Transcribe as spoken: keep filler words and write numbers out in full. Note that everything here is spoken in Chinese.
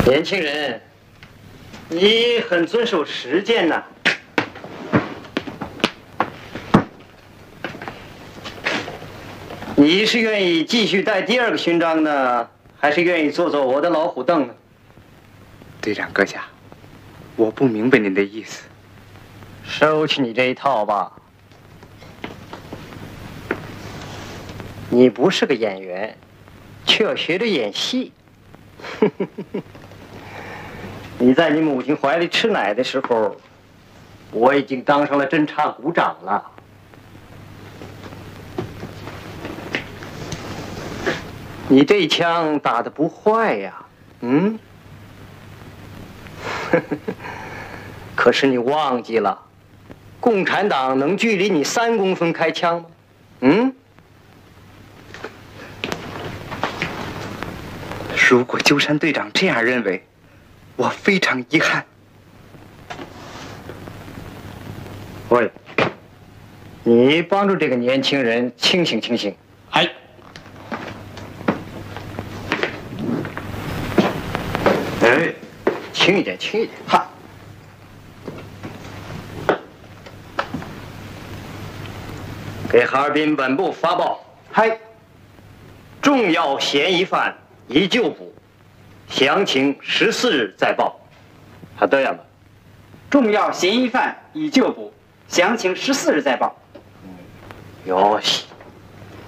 年轻人，你很遵守时间呐。你是愿意继续带第二个勋章呢，还是愿意坐坐我的老虎凳呢？ 队长阁下，我不明白您的意思。 收起你这一套吧。你不是个演员，却要学着演戏。你在你母亲怀里吃奶的时候，我已经当上了侦察股长了。你这一枪打得不坏呀，嗯？可是你忘记了，共产党能距离你三公分开枪吗？嗯？ 如果鸠山队长这样认为，我非常遗憾。 喂，你帮助这个年轻人清醒清醒。 哎。 哎，轻一点，轻一点。哈。给哈尔滨本部发报。嗨。重要嫌疑犯已就捕，详情十四日再报。啊，对了， 重要嫌疑犯已就捕，详情十四日再报。 よし。